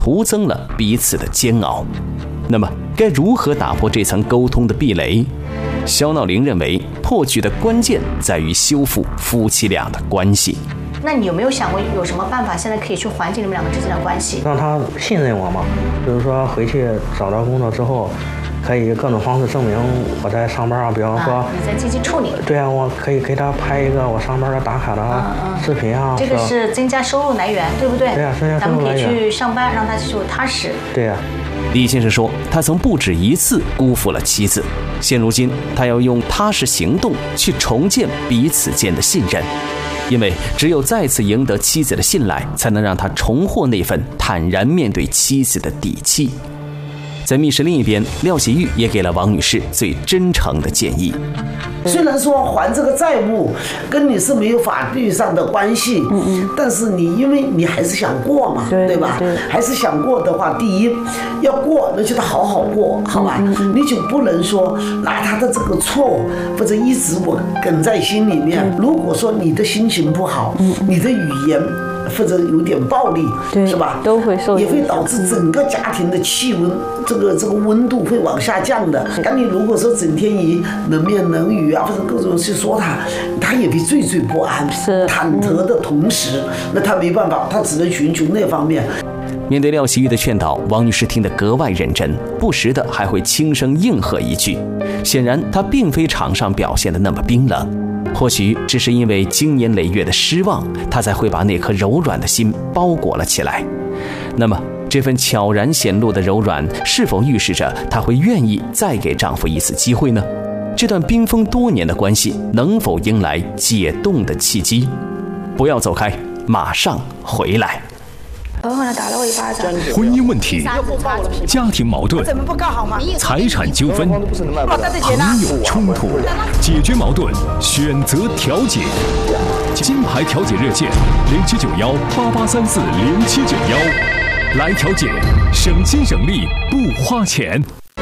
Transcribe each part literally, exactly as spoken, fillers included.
徒增了彼此的煎熬。那么，该如何打破这层沟通的壁垒？肖闹铃认为，破局的关键在于修复夫妻俩的关系。 那你有没有想过有什么办法现在可以去缓解你们两个之间的关系？ 让他信任我嘛，就是说回去找到工作之后，可以各种方式证明我在上班啊，比方说、 啊、你在积极处理。 对啊，我可以给他拍一个我上班的打卡的视频啊。 嗯嗯、这个是增加收入来源，对不对？ 对啊，增加收入来源。 咱们可以去上班，让他就踏实。 对啊。 李先生说，他曾不止一次辜负了妻子，现如今他要用踏实行动去重建彼此间的信任，因为只有再次赢得妻子的信赖，才能让他重获那份坦然面对妻子的底气。在密室另一边，廖喜玉也给了王女士最真诚的建议。 虽然说还这个债务跟你是没有法律上的关系，嗯嗯，但是你因为你还是想过嘛， 对, 对吧？对，还是想过的话，第一要过，那就得好好过，好吧？嗯嗯，你就不能说拿他的这个错或者一直我梗在心里面。嗯、如果说你的心情不好，嗯、你的语言或者有点暴力，是吧？ 都会受， 也会导致整个家庭的气温，这个这个温度会往下降的。但你如果说整天以冷言冷语啊，或者各种去说他，他也会惴惴不安、忐忑的同时，那他没办法，他只能寻求那方面。 面对廖喜玉的劝导，王女士听得格外认真，不时的还会轻声应和一句。显然，她并非场上表现的那么冰冷。或许只是因为经年累月的失望，她才会把那颗柔软的心包裹了起来。那么，这份悄然显露的柔软，是否预示着她会愿意再给丈夫一次机会呢？这段冰封多年的关系，能否迎来解冻的契机？不要走开，马上回来。 然后呢，打了我一巴掌。 婚姻问题、家庭矛盾、财产纠纷、朋友冲突，解决矛盾，选择调解。金牌调解热线零七九幺八八三四零七九幺，来调解，省心省力不花钱。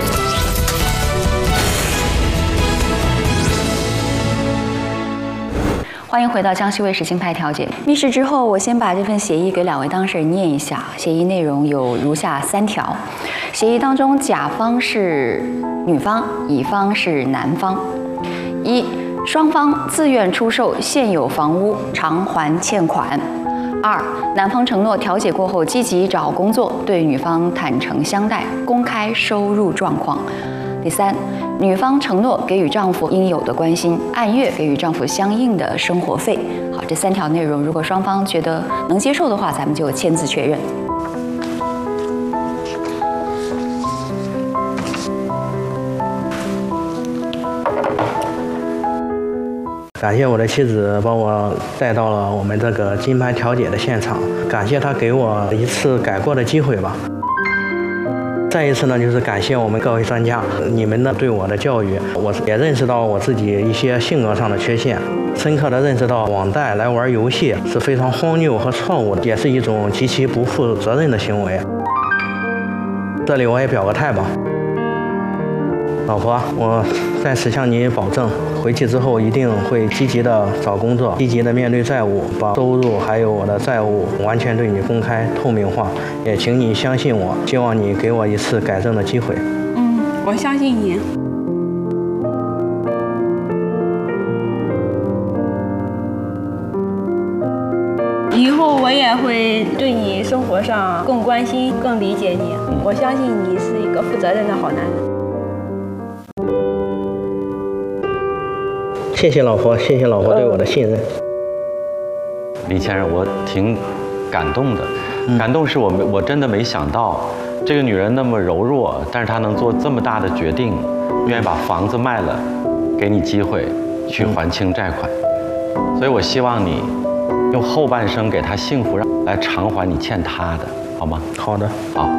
欢迎回到江西卫视金牌调解密室之后，我先把这份协议给两位当事人念一下。协议内容有如下三条：协议当中，甲方是女方，乙方是男方。一、双方自愿出售现有房屋，偿还欠款。二、男方承诺调解过后积极找工作，对女方坦诚相待，公开收入状况。第三，女方承诺给予丈夫应有的关心，按月给予丈夫相应的生活费。好，这三条内容，如果双方觉得能接受的话，咱们就签字确认。 感谢我的妻子把我带到了我们这个金牌调解的现场，感谢她给我一次改过的机会吧。再一次呢，就是感谢我们各位专家，你们呢对我的教育，我也认识到我自己一些性格上的缺陷，深刻的认识到网贷来玩游戏是非常荒谬和错误的，也是一种极其不负责任的行为。这里我也表个态吧，老婆，我在此向你保证，回去之后一定会积极的找工作，积极的面对债务，把收入还有我的债务完全对你公开透明化，也请你相信我，希望你给我一次改正的机会。 嗯，我相信你。以后我也会对你生活上更关心、更理解你。我相信你是一个负责任的好男人。 谢谢老婆，谢谢老婆对我的信任。 李先生，我挺感动的，嗯、感动是我没我真的没想到，这个女人那么柔弱，但是她能做这么大的决定，愿意把房子卖了，给你机会去还清债款。嗯、所以我希望你用后半生给她幸福，来偿还你欠她的，好吗？ 好的， 好。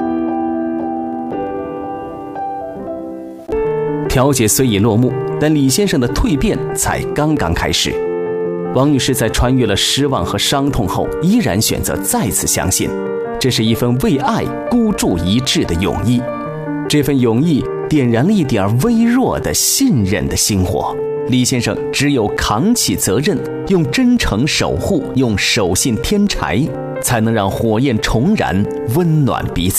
调解虽已落幕，但李先生的蜕变才刚刚开始。王女士在穿越了失望和伤痛后，依然选择再次相信，这是一份为爱孤注一掷的勇毅。这份勇毅点燃了一点微弱的信任的星火。李先生只有扛起责任，用真诚守护，用手信添柴， 才能让火焰重燃，温暖彼此。